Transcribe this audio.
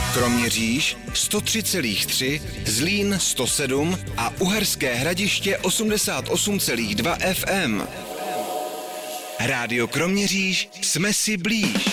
Kroměříž 103,3, Zlín 107 a Uherské Hradiště 88,2 FM. Rádio Kroměříž, jsme si blíž.